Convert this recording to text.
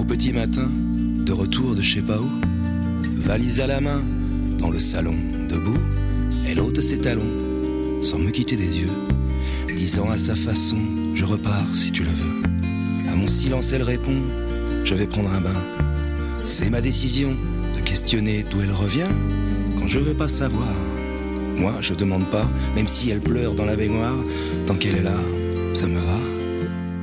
petit matin, de retour de je sais pas où, valise à la main, dans le salon, debout, elle ôte ses talons, sans me quitter des yeux, disant à sa façon, je repars si tu le veux. À mon silence elle répond, je vais prendre un bain. C'est ma décision de questionner d'où elle revient, quand je veux pas savoir. Moi je demande pas, même si elle pleure dans la baignoire, tant qu'elle est là, ça me va.